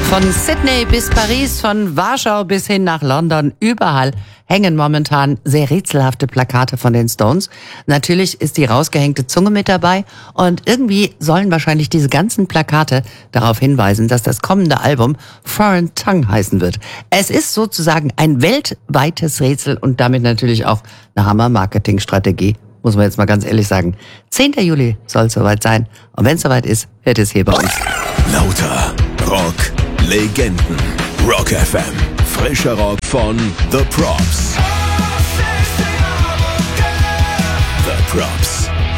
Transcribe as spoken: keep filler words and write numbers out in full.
Von Sydney bis Paris, von Warschau bis hin nach London, überall hängen momentan sehr rätselhafte Plakate von den Stones. Natürlich ist die rausgehängte Zunge mit dabei und irgendwie sollen wahrscheinlich diese ganzen Plakate darauf hinweisen, dass das kommende Album Foreign Tongue heißen wird. Es ist sozusagen ein weltweites Rätsel und damit natürlich auch eine Hammer-Marketing-Strategie, muss man jetzt mal ganz ehrlich sagen. zehnten Juli soll es soweit sein und wenn es soweit ist, hört es hier bei uns. Lauter Rock. Legenden. Rock F M. Frischer Rock von The Props. The Props.